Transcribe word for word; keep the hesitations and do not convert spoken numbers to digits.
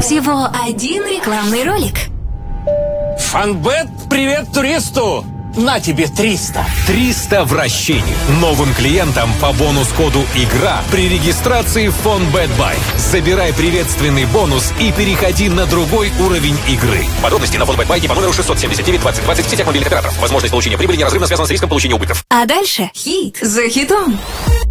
Всего один рекламный ролик. Фонбет, привет туристу! На тебе триста. триста вращений. Новым клиентам по бонус-коду «Игра» при регистрации в Фонбет Бай. Забирай приветственный бонус и переходи на другой уровень игры. Подробности на Фонбет Бай по номеру шестьсот семьдесят девять двадцать двадцать в сетях мобильных операторов. Возможность получения прибыли неразрывно связана с риском получения убытков. А дальше хит за хитом.